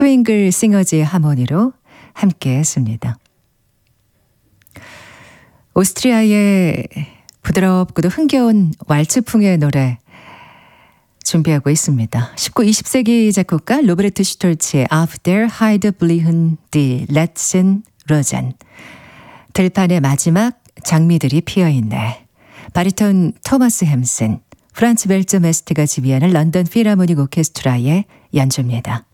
트윙글 싱어즈의 하모니로 함께 했습니다. 오스트리아의 부드럽고도 흥겨운 왈츠풍의 노래 준비하고 있습니다. 19, 20세기 작곡가 로베르트 슈톨츠의 Auf der Heide blühen die letzten Rosen. 들판의 마지막 장미들이 피어있네. 바리톤 토마스 햄슨, 프란츠 벨저 메스트가 지휘하는 런던 필하모닉 오케스트라의 연주입니다.